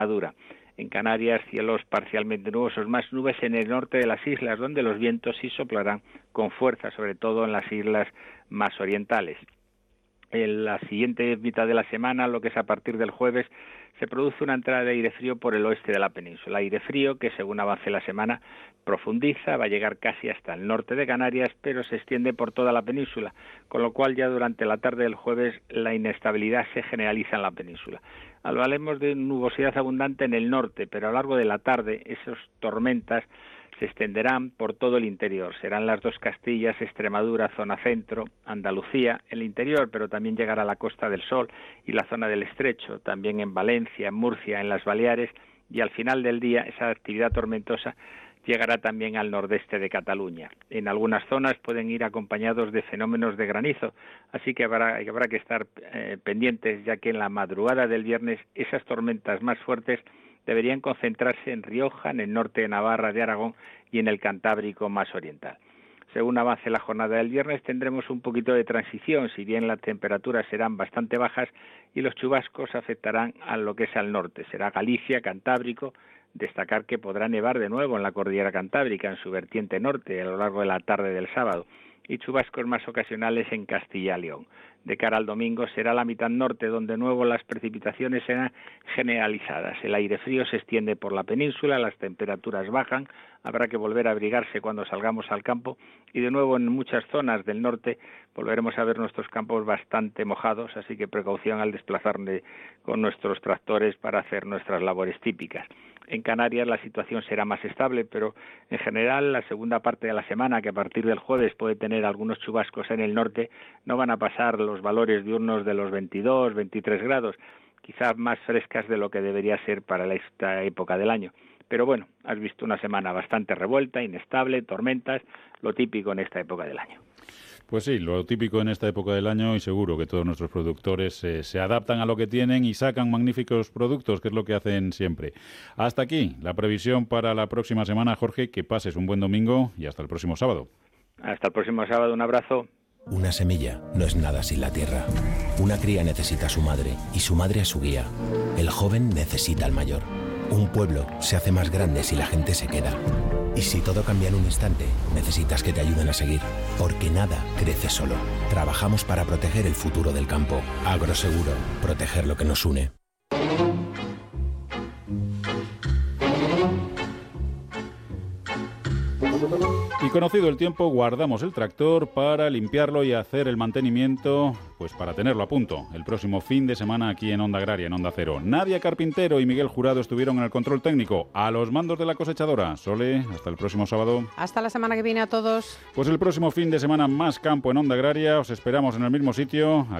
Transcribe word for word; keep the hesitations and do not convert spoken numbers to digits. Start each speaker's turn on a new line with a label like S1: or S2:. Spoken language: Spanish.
S1: Extremadura. En Canarias, cielos parcialmente nubosos, más nubes en el norte de las islas, donde los vientos sí soplarán con fuerza, sobre todo en las islas más orientales. En la siguiente mitad de la semana, lo que es a partir del jueves, se produce una entrada de aire frío por el oeste de la península. Aire frío que, según avance la semana, profundiza, va a llegar casi hasta el norte de Canarias, pero se extiende por toda la península, con lo cual ya durante la tarde del jueves la inestabilidad se generaliza en la península. Hablaremos de nubosidad abundante en el norte, pero a lo largo de la tarde esas tormentas se extenderán por todo el interior. Serán las dos Castillas, Extremadura, zona centro, Andalucía, el interior, pero también llegará a la Costa del Sol y la zona del Estrecho, también en Valencia, en Murcia, en las Baleares, y al final del día esa actividad tormentosa llegará también al nordeste de Cataluña. En algunas zonas pueden ir acompañados de fenómenos de granizo, así que habrá, habrá que estar eh, pendientes, ya que en la madrugada del viernes esas tormentas más fuertes deberían concentrarse en Rioja, en el norte de Navarra, de Aragón y en el Cantábrico más oriental. Según avance la jornada del viernes tendremos un poquito de transición, si bien las temperaturas serán bastante bajas y los chubascos afectarán a lo que es al norte. Será Galicia, Cantábrico, destacar que podrá nevar de nuevo en la cordillera Cantábrica, en su vertiente norte, a lo largo de la tarde del sábado, y chubascos más ocasionales en Castilla y León. De cara al domingo será la mitad norte, donde de nuevo las precipitaciones serán generalizadas. El aire frío se extiende por la península, las temperaturas bajan, habrá que volver a abrigarse cuando salgamos al campo y de nuevo en muchas zonas del norte volveremos a ver nuestros campos bastante mojados, así que precaución al desplazarnos con nuestros tractores para hacer nuestras labores típicas. En Canarias la situación será más estable, pero en general la segunda parte de la semana, que a partir del jueves puede tener algunos chubascos en el norte, no van a pasar los valores diurnos de los veintidós, veintitrés grados, quizás más frescas de lo que debería ser para esta época del año. Pero bueno, has visto una semana bastante revuelta, inestable, tormentas, lo típico en esta época del año.
S2: Pues sí, lo típico en esta época del año, y seguro que todos nuestros productores eh, se adaptan a lo que tienen y sacan magníficos productos, que es lo que hacen siempre. Hasta aquí la previsión para la próxima semana, Jorge. Que pases un buen domingo y hasta el próximo sábado.
S1: Hasta el próximo sábado, un abrazo.
S3: Una semilla no es nada sin la tierra. Una cría necesita a su madre y su madre a su guía. El joven necesita al mayor. Un pueblo se hace más grande si la gente se queda. Y si todo cambia en un instante, necesitas que te ayuden a seguir. Porque nada crece solo. Trabajamos para proteger el futuro del campo. Agroseguro. Proteger lo que nos une.
S2: Y conocido el tiempo, guardamos el tractor para limpiarlo y hacer el mantenimiento, pues para tenerlo a punto. El próximo fin de semana aquí en Onda Agraria, en Onda Cero. Nadia Carpintero y Miguel Jurado estuvieron en el control técnico, a los mandos de la cosechadora. Sole, hasta el próximo sábado.
S4: Hasta la semana que viene a todos.
S2: Pues el próximo fin de semana más campo en Onda Agraria. Os esperamos en el mismo sitio.